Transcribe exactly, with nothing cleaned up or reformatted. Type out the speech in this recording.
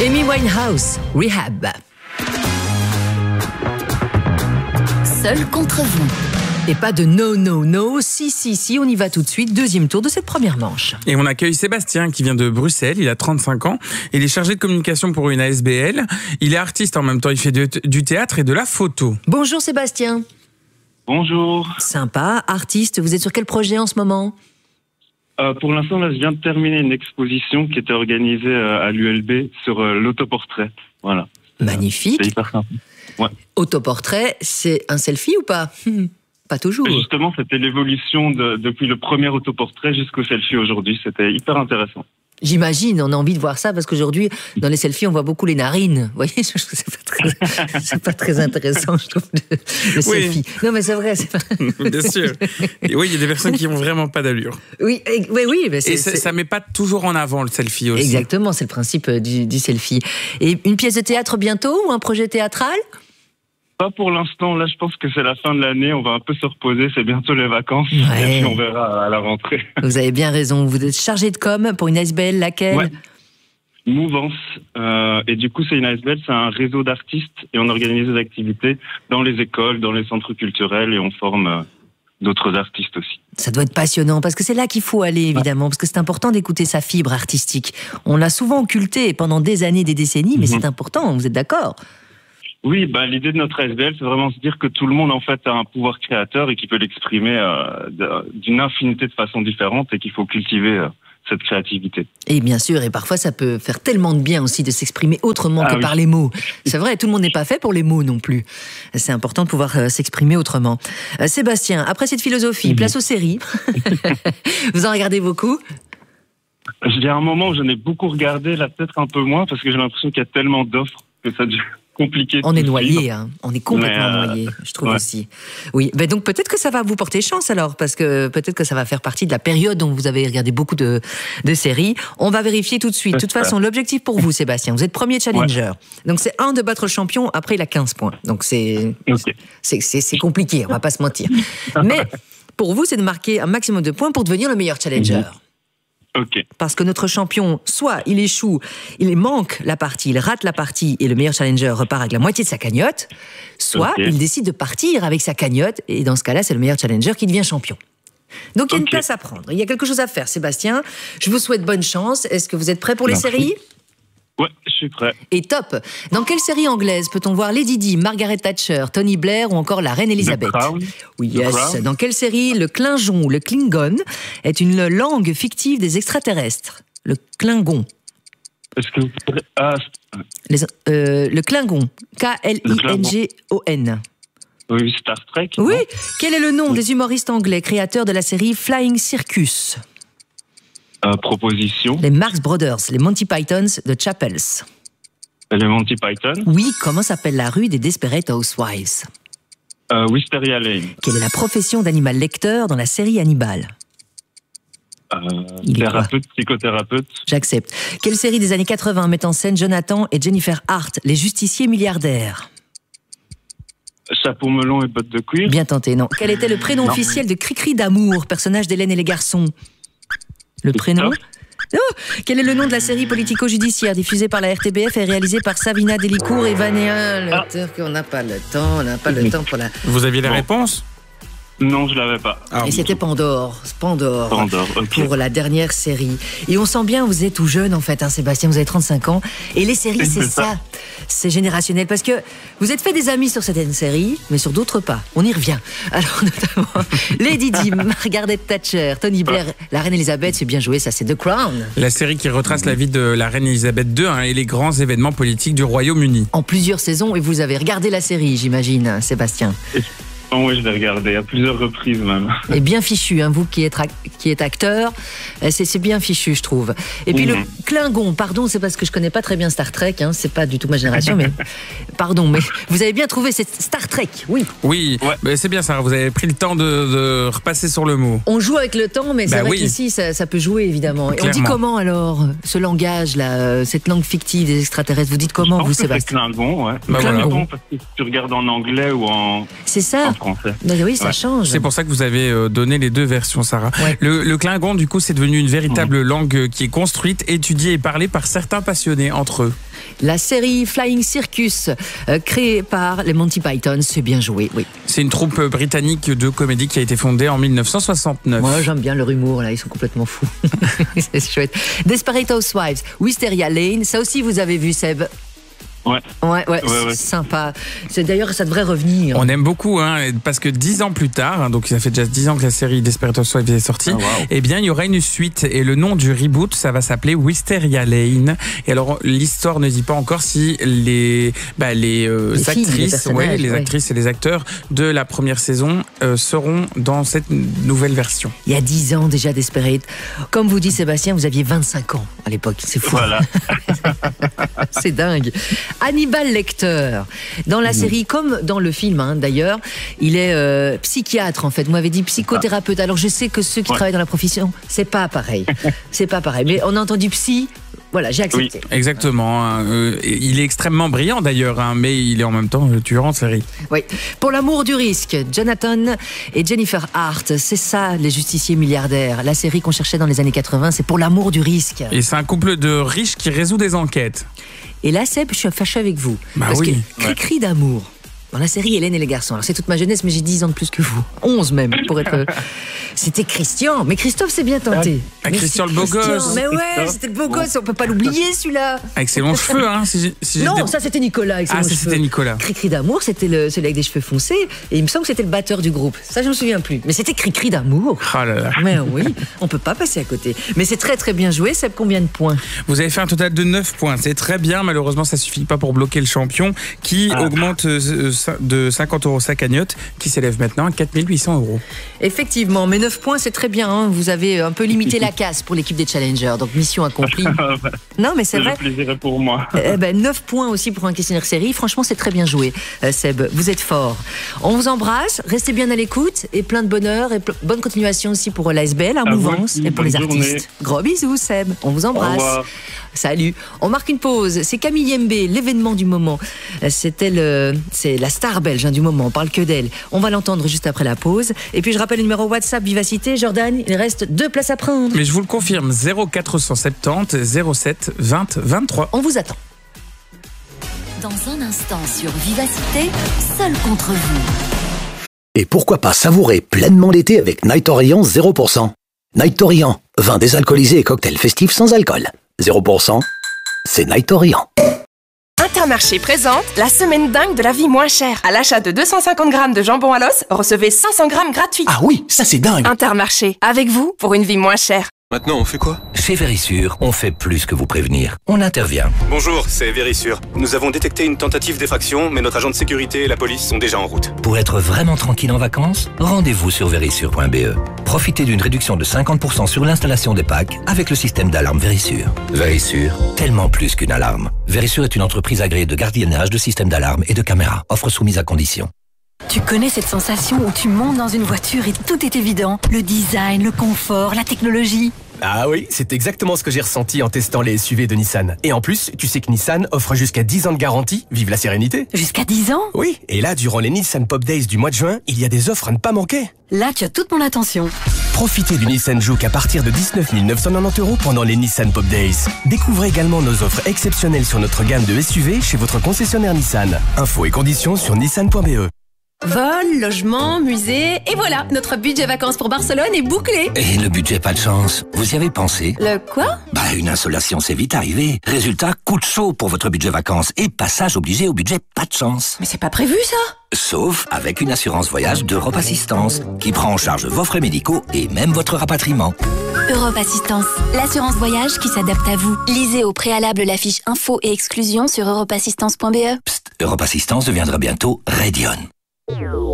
Amy Winehouse, Rehab. Seul contre vous. Et pas de no, no, no, si, si, si, on y va tout de suite. Deuxième tour de cette première manche. Et on accueille Sébastien qui vient de Bruxelles, il a trente-cinq ans. Il est chargé de communication pour une A S B L. Il est artiste en même temps, il fait de, du théâtre et de la photo. Bonjour Sébastien. Bonjour. Sympa, artiste, vous êtes sur quel projet en ce moment ? Euh, pour l'instant, là, je viens de terminer une exposition qui était organisée euh, à l'U L B sur euh, l'autoportrait. Voilà. Magnifique. C'est hyper sympa. Ouais. Autoportrait, c'est un selfie ou pas ? hmm, Pas toujours. Et justement, c'était l'évolution de, depuis le premier autoportrait jusqu'au selfie aujourd'hui. C'était hyper intéressant. J'imagine, on a envie de voir ça parce qu'aujourd'hui, dans les selfies, on voit beaucoup les narines. Vous voyez, je trouve que c'est pas très, c'est pas très intéressant, je trouve, le, le Oui. selfie. Non, mais c'est vrai. C'est pas... Bien sûr. Et oui, il y a des personnes qui n'ont vraiment pas d'allure. Oui, et- oui, oui. Mais c'est, Et ça, c'est- ça met pas toujours en avant le selfie aussi. Exactement, c'est le principe euh, du, du selfie. Et une pièce de théâtre bientôt ou un projet théâtral ? Pas pour l'instant. Là, je pense que c'est la fin de l'année. On va un peu se reposer. C'est bientôt les vacances. Ouais. Et puis, on verra à la rentrée. Vous avez bien raison. Vous êtes chargé de com pour une A S B L, laquelle ? Ouais. Mouvance. Euh, et du coup, c'est une A S B L, c'est un réseau d'artistes et on organise des activités dans les écoles, dans les centres culturels et on forme euh, d'autres artistes aussi. Ça doit être passionnant parce que c'est là qu'il faut aller, évidemment, parce que c'est important d'écouter sa fibre artistique. On l'a souvent occultée pendant des années, des décennies, mais Mhm. c'est important, vous êtes d'accord ? Oui, bah, l'idée de notre A S B L, c'est vraiment se dire que tout le monde en fait a un pouvoir créateur et qu'il peut l'exprimer euh, de- d'une infinité de façons différentes et qu'il faut cultiver euh, cette créativité. Et bien sûr, et parfois ça peut faire tellement de bien aussi de s'exprimer autrement Ah que oui. par les mots. C'est vrai, tout le monde n'est pas fait pour les mots non plus. C'est important de pouvoir euh, s'exprimer autrement. Euh, Sébastien, après cette philosophie, Mhm. place aux séries. Vous en regardez beaucoup ? J'ai un moment où j'en ai beaucoup regardé, là peut-être un peu moins parce que j'ai l'impression qu'il y a tellement d'offres que ça devient compliqué. de On est tout noyé, suivre. hein. On est complètement Mais, euh, noyé, je trouve ouais. aussi. Oui, ben donc peut-être que ça va vous porter chance alors, parce que peut-être que ça va faire partie de la période dont vous avez regardé beaucoup de, de séries. On va vérifier tout de suite. De toute J'espère. façon, l'objectif pour vous, Sébastien, vous êtes premier challenger. Donc c'est un de battre le champion, après il a quinze points. Donc c'est Ok. c'est, c'est, c'est compliqué, on va pas se mentir. Mais pour vous, c'est de marquer un maximum de points pour devenir le meilleur challenger. Ok. Parce que notre champion, soit il échoue, il manque la partie, il rate la partie et le meilleur challenger repart avec la moitié de sa cagnotte, soit Ok. il décide de partir avec sa cagnotte et dans ce cas-là, c'est le meilleur challenger qui devient champion. Donc il y a une Ok. place à prendre, il y a quelque chose à faire. Sébastien, je vous souhaite bonne chance. Est-ce que vous êtes prêt pour les Merci. séries ? Ouais, je suis prêt. Et top. Dans quelle série anglaise peut-on voir Lady Di, Margaret Thatcher, Tony Blair ou encore la reine Elisabeth ? The Crown. Oui, The yes. Crown. Dans quelle série le Klingon ou le Klingon est une langue fictive des extraterrestres ? Le Klingon. Est-ce que vous pourrez... Ah, Les- euh, le Klingon. K L I N G O N. oui, Star Trek. Oui. non Quel est le nom des humoristes anglais créateurs de la série Flying Circus ? Euh, proposition. Les Marx Brothers, les Monty Pythons de Chapels. Les Monty Python. Oui, comment s'appelle la rue des Desperate Housewives ? Euh, Wisteria Lane. Quelle est la profession d'animal lecteur dans la série Hannibal ? Euh, Il est thérapeute, psychothérapeute. J'accepte. Quelle série des années quatre-vingts met en scène Jonathan et Jennifer Hart, les justiciers milliardaires ? Chapeau melon et bottes de cuir. Bien tenté, non. Quel était le prénom Non. officiel de Cricri d'Amour, personnage d'Hélène et les garçons ? Le prénom ? Oh, quel est le nom de la série politico-judiciaire diffusée par la R T B F et réalisée par Savina Delicourt et Vanéa L'auteur qu'on n'a pas le temps, on n'a pas le temps pour la... Vous aviez la Bon. réponse ? Non, je l'avais pas. Ah, Et c'était Pandore, Pandore, Pandore, ok. pour la dernière série. Et on sent bien, vous êtes tout jeune en fait, hein, Sébastien, vous avez trente-cinq ans. Et les séries, c'est C'est ça. ça, c'est générationnel. Parce que vous êtes fait des amis sur certaines séries, mais sur d'autres pas. On y revient. Alors notamment Lady Di, Margaret Thatcher, Tony Blair, la reine Elisabeth, c'est bien joué, ça c'est The Crown. La série qui retrace la vie de la reine Elisabeth deux hein, et les grands événements politiques du Royaume-Uni. En plusieurs saisons, et vous avez regardé la série, j'imagine, Sébastien. Oh, oui, je l'ai regardé à plusieurs reprises même. Et bien fichu, hein, vous qui êtes, ac- qui êtes acteur, euh, c'est, c'est bien fichu, je trouve. Et puis Mhm. le Klingon, pardon, c'est parce que je connais pas très bien Star Trek, hein, c'est pas du tout ma génération, mais pardon, mais vous avez bien trouvé cette Star Trek, oui. Oui, Ouais. mais c'est bien ça, vous avez pris le temps de, de repasser sur le mot. On joue avec le temps, mais c'est Bah vrai oui. qu'ici, ça, ça peut jouer, évidemment. Et on dit Clairement. comment, alors, ce langage-là, euh, cette langue fictive des extraterrestres, vous dites comment, Je pense vous, que c'est Sébastien ? Klingon, ouais. Bah Klingon. Klingon, parce que si tu regardes en anglais ou en, C'est ça. en français. Mais oui, ça Ouais. change. C'est pour ça que vous avez euh, donné les deux versions, Sarah. Ouais. Le, le Klingon, du coup, c'est devenu une véritable langue euh, qui est construite, étudiée et parlée par certains passionnés entre eux. La série Flying Circus, euh, créée par les Monty Python, c'est bien joué, oui. C'est une troupe euh, britannique de comédie qui a été fondée en mille neuf cent soixante-neuf. Moi, j'aime bien leur humour, là, ils sont complètement fous. C'est chouette. Desperate Housewives, Wisteria Lane, ça aussi vous avez vu, Seb. Ouais. Ouais, ouais, Ouais, c'est ouais. sympa. C'est, d'ailleurs, ça devrait revenir. On aime beaucoup, hein, parce que dix ans plus tard, hein, donc ça fait déjà dix ans que la série Desperate Housewives est sortie, Ah, wow. eh bien, il y aura une suite. Et le nom du reboot, ça va s'appeler Wisteria Lane. Et alors, l'histoire ne dit pas encore si les, bah, les, euh, Les filles, les actrices, personnages, ouais, les ouais. actrices et les acteurs de la première saison euh, seront dans cette nouvelle version. Il y a dix ans déjà, Desperate. Comme vous dit Sébastien, vous aviez vingt-cinq ans à l'époque. C'est fou. Voilà. C'est dingue. Hannibal Lecter, dans la série comme dans le film, hein, d'ailleurs, il est euh, psychiatre en fait. Vous m'avez dit psychothérapeute. Alors je sais que ceux qui Ouais. travaillent dans la profession, c'est pas pareil. C'est pas pareil. Mais on a entendu psy. Voilà, j'ai accepté. Exactement. hein. Euh, il est extrêmement brillant d'ailleurs, hein, mais il est en même temps euh, tueur en série. Oui. Pour l'amour du risque, Jonathan et Jennifer Hart, c'est ça les justiciers milliardaires. La série qu'on cherchait dans les années quatre-vingts, c'est Pour l'amour du risque. Et c'est un couple de riches qui résout des enquêtes. Et là, Seb, je suis fâchée avec vous. Bah parce oui. que cri-cri d'amour. Dans la série Hélène et les garçons. Alors c'est toute ma jeunesse, mais j'ai dix ans de plus que vous. onze même, pour être... C'était Christian. Mais Christophe s'est bien tenté. Ah, Mais Christian c'est le beau Christian. gosse. Mais ouais, c'était le beau gosse. On peut pas l'oublier, celui-là. Avec ses longs cheveux, hein. Si j'ai- si j'ai Non, des- ça c'était Nicolas avec ses Ah, longs ça, cheveux. c'était Nicolas. Cri-cri d'amour, c'était le, celui avec des cheveux foncés. Et il me semble que c'était le batteur du groupe. Ça, je me souviens plus. Mais c'était Cri-cri d'amour. Ah là là. Mais oui, on peut pas passer à côté. Mais c'est très très bien joué. Seb, combien de points? Vous avez fait un total de neuf points. C'est très bien. Malheureusement, ça suffit pas pour bloquer le champion qui Ah. augmente euh, de cinquante euros sa cagnotte qui s'élève maintenant à quatre mille huit cents euros. Effectivement, mais neuf points, c'est très bien. Hein. Vous avez un peu limité la casse pour l'équipe des challengers. Donc mission accomplie. Non, mais c'est Le vrai. plaisir est pour moi. Eh ben, neuf points aussi pour un questionnaire série. Franchement, c'est très bien joué, euh, Seb. Vous êtes fort. On vous embrasse. Restez bien à l'écoute et plein de bonheur et pl- bonne continuation aussi pour l'A S B L, la À vous mouvance aussi, et pour les bonne journée. artistes. Gros bisous, Seb. On vous Au embrasse. revoir. Salut. On marque une pause. C'est Camille Yembe, l'événement du moment. Euh, C'était le, c'est la star belge hein, du moment. On parle que d'elle. On va l'entendre juste après la pause. Et puis je rappelle le numéro WhatsApp Vivacité. Jordan, il reste deux places à prendre. Mais je vous le confirme, zéro quatre cent soixante-dix zéro sept vingt vingt-trois. On vous attend. Dans un instant sur Vivacité, seul contre vous. Et pourquoi pas savourer pleinement l'été avec Night Orient zéro pour cent. Night Orient, vin désalcoolisé et cocktail festif sans alcool. zéro pour cent, c'est Night Orient. Intermarché présente la semaine dingue de la vie moins chère. À l'achat de deux cent cinquante grammes de jambon à l'os, recevez cinq cents grammes gratuits. Ah oui, ça c'est dingue. Intermarché, avec vous pour une vie moins chère. Maintenant, on fait quoi? Chez Vérissure, on fait plus que vous prévenir. On intervient. Bonjour, c'est Vérissure. Nous avons détecté une tentative d'effraction, mais notre agent de sécurité et la police sont déjà en route. Pour être vraiment tranquille en vacances, rendez-vous sur vérissure point b e. Profitez d'une réduction de cinquante pour cent sur l'installation des packs avec le système d'alarme Vérissure. Vérissure, tellement plus qu'une alarme. Vérissure est une entreprise agréée de gardiennage, de système d'alarme et de caméras. Offre soumise à condition. Tu connais cette sensation où tu montes dans une voiture et tout est évident? Le design, le confort, la technologie. Ah oui, c'est exactement ce que j'ai ressenti en testant les S U V de Nissan. Et en plus, tu sais que Nissan offre jusqu'à dix ans de garantie. Vive la sérénité. Jusqu'à dix ans? Oui, et là, durant les Nissan Pop Days du mois de juin, il y a des offres à ne pas manquer. Là, tu as toute mon attention. Profitez du Nissan Juke à partir de dix-neuf mille neuf cent quatre-vingt-dix euros pendant les Nissan Pop Days. Découvrez également nos offres exceptionnelles sur notre gamme de S U V chez votre concessionnaire Nissan. Infos et conditions sur nissan point b e. Vol, logement, musée, et voilà, notre budget vacances pour Barcelone est bouclé. Et le budget pas de chance, vous y avez pensé? Le quoi? Bah, une insolation, c'est vite arrivé. Résultat, coup de chaud pour votre budget vacances et passage obligé au budget pas de chance. Mais c'est pas prévu ça. Sauf avec une assurance voyage d'Europe Assistance qui prend en charge vos frais médicaux et même votre rapatriement. Europe Assistance, l'assurance voyage qui s'adapte à vous. Lisez au préalable la fiche info et exclusion sur europe assistance point b e. Psst, Europe Assistance deviendra bientôt Radion.